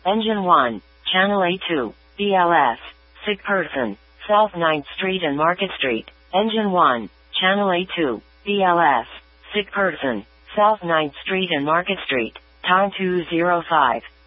Engine 1, Channel A2, BLS, sick person, South 9th Street and Market Street. Engine 1, Channel A2, BLS, sick person, South 9th Street and Market Street. Time 2:05.